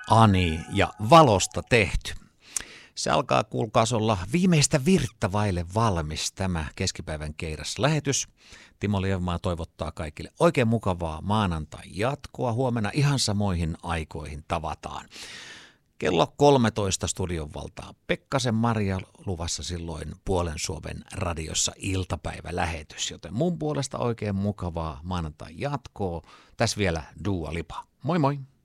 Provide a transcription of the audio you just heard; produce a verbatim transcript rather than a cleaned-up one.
Ani ja valosta tehty. Se alkaa kuulkaas olla viimeistä virttä vaille valmis tämä keskipäivän keiras-lähetys. Timo Lievmaa toivottaa kaikille oikein mukavaa maanantai-jatkoa. Huomenna ihan samoihin aikoihin tavataan. Kello kolmetoista studion valtaa Pekkasen Maria, luvassa silloin Puolen Suomen radiossa iltapäivälähetys, joten mun puolesta oikein mukavaa maanantai-jatkoa. Tässä vielä Dua Lipa. Moi moi!